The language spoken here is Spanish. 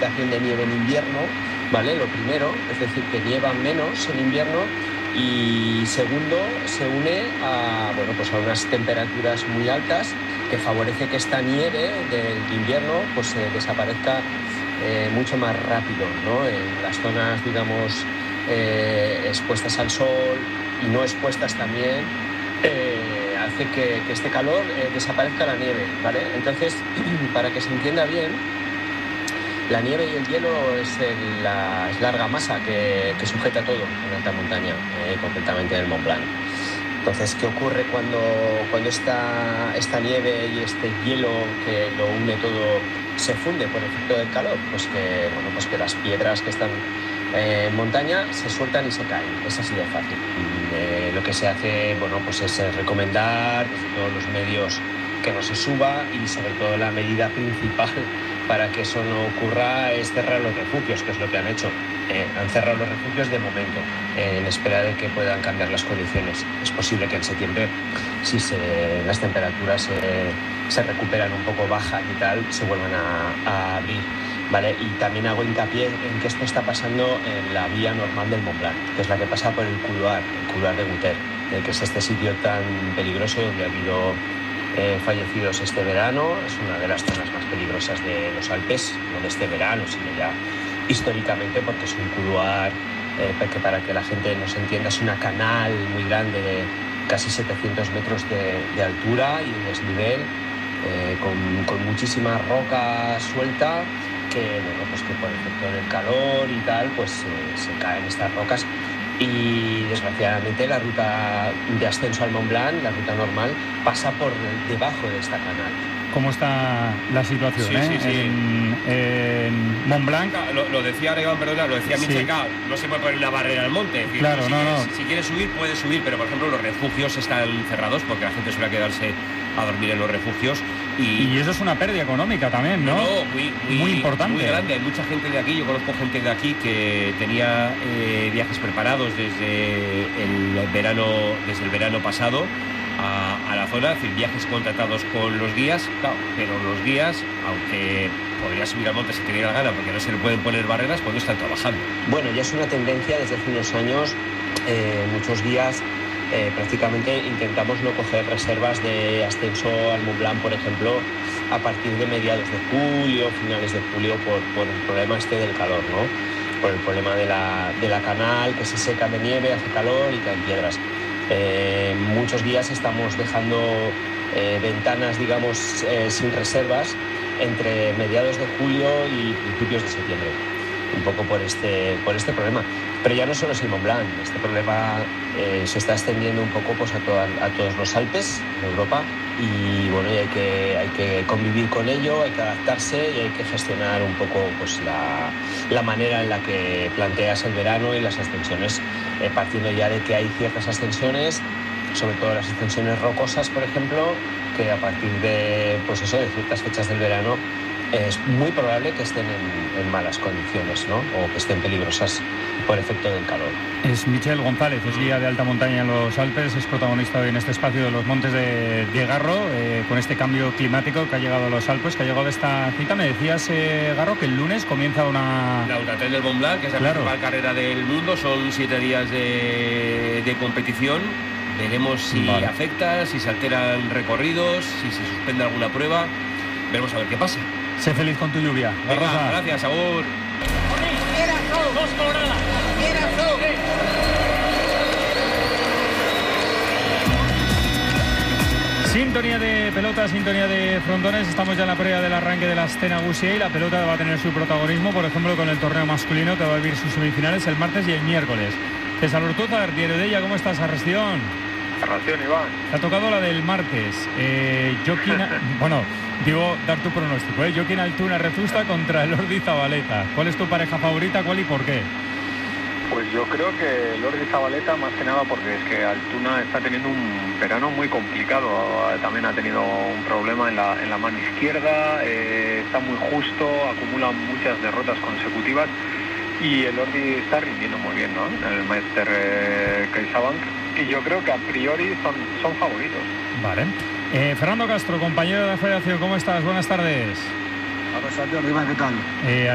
precipitación de nieve en invierno, ¿vale? Lo primero, es decir, que nieva menos en invierno, y segundo, se une a, bueno, pues a unas temperaturas muy altas que favorece que esta nieve del invierno pues desaparezca mucho más rápido, ¿no? En las zonas, digamos, expuestas al sol y no expuestas también, hace que este calor desaparezca la nieve, ¿vale? Entonces, para que se entienda bien, la nieve y el hielo es larga masa que sujeta todo en alta montaña, concretamente en el Mont Blanc. Entonces, ¿qué ocurre cuando esta nieve y este hielo que lo une todo se funde por efecto del calor? Pues que las piedras que están en montaña se sueltan y se caen. Es así de fácil. Lo que se hace, pues es recomendar desde todos los medios que no se suba, y sobre todo la medida principal para que eso no ocurra es cerrar los refugios, que es lo que han hecho. Han cerrado los refugios de momento, en espera de que puedan cambiar las condiciones. Es posible que en septiembre, si las temperaturas se recuperan un poco, bajan y tal, se vuelvan a abrir, ¿vale? Y también hago hincapié en que esto está pasando en la vía normal del Mont Blanc, que es la que pasa por el couloir de Guter, que es este sitio tan peligroso donde ha habido fallecidos este verano. Es una de las zonas más peligrosas de los Alpes, no de este verano, sino ya históricamente, porque es un couloir que, para que la gente nos entienda, es una canal muy grande de casi 700 metros de altura y de desnivel, con muchísima roca suelta, que por efecto del calor y tal, se caen estas rocas. Y desgraciadamente la ruta de ascenso al Mont Blanc, la ruta normal, pasa por debajo de esta canal. ¿Cómo está la situación? Sí. En Mont Blanc. Lo decía Iván, perdona, lo decía Michel, no se puede poner una barrera al monte. Es decir, claro, si quieres subir, puedes subir, pero por ejemplo los refugios están cerrados porque la gente suele quedarse a dormir en los refugios. Y eso es una pérdida económica también, ¿no? Muy importante. Muy grande. Hay mucha gente de aquí, yo conozco gente de aquí que tenía viajes preparados desde el verano pasado a la zona, es decir, viajes contratados con los guías, claro, pero los guías, aunque podría subir al monte si tenía la gana, porque no se le pueden poner barreras, pues no están trabajando. Bueno, ya es una tendencia desde hace unos años. Muchos guías prácticamente intentamos no coger reservas de ascenso al Mont Blanc, por ejemplo, a partir de mediados de julio, finales de julio, por el problema del calor, ¿no? Por el problema de la canal, que se seca de nieve, hace calor y caen piedras. Muchos días estamos dejando ventanas, digamos, sin reservas entre mediados de julio y principios de septiembre, un poco por este problema. Pero ya no solo es el Mont Blanc, este problema se está extendiendo un poco a todos los Alpes de Europa, y bueno, y hay que convivir con ello, hay que adaptarse y hay que gestionar un poco la manera en la que planteas el verano y las ascensiones, partiendo ya de que hay ciertas ascensiones, sobre todo las ascensiones rocosas, por ejemplo, que a partir de ciertas fechas del verano es muy probable que estén en malas condiciones, ¿no? O que estén peligrosas por efecto del calor. Es Michel González, es guía de alta montaña en los Alpes, es protagonista hoy en este espacio de los Montes de Garro, con este cambio climático que ha llegado a los Alpes, que ha llegado de esta cita. Me decías, Garro, que el lunes comienza la Ultra Trail del Mont Blanc, que es la principal carrera del mundo. Son 7 días de competición. Veremos si afecta, si se alteran recorridos, si se suspende alguna prueba. Veremos a ver qué pasa. Sé feliz con tu lluvia. Venga, gracias, Agur. Dos coloradas. Sintonía de pelota, sintonía de frontones. Estamos ya en la previa del arranque de la Astana Gusiei. La pelota va a tener su protagonismo, por ejemplo, con el torneo masculino, que va a vivir sus semifinales el martes y el miércoles. César Ortúzar, Diario de ella, ¿cómo estás? Arrastión. Arrastión, Iván. Te ha tocado la del martes. Digo, dar tu pronóstico. Joaquín Altuna Rezusta contra Elordi Zabaleta. ¿Cuál es tu pareja favorita? ¿Cuál y por qué? Pues yo creo que Elordi Zabaleta, más que nada porque es que Altuna está teniendo un verano muy complicado. También ha tenido un problema en la mano izquierda, está muy justo, acumula muchas derrotas consecutivas, y Elordi está rindiendo muy bien, ¿no? En el Meister CaixaBank, y yo creo que a priori son favoritos. Vale. Fernando Castro, compañero de la Federación, ¿cómo estás? Buenas tardes. ¿Qué tal?